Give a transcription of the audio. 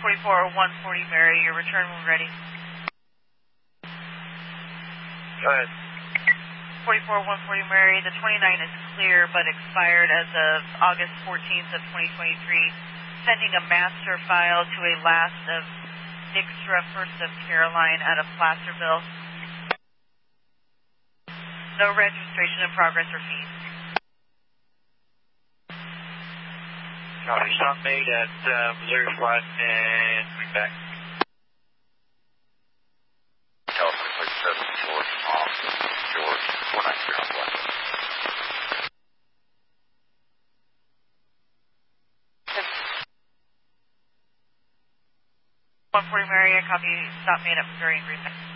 140 Mary, your return when ready. Go ahead. 140 Mary, the 29 is clear but expired as of August 14th of 2023. Sending a master file to a last of Dykstra, 1st of Caroline out of Placerville. No registration in progress or fees. Copy. Stop made at Missouri Flat and bring back. California 7 George, George, 493 on Black. 140 Mary, a copy. Stop made at Missouri and Green Bay.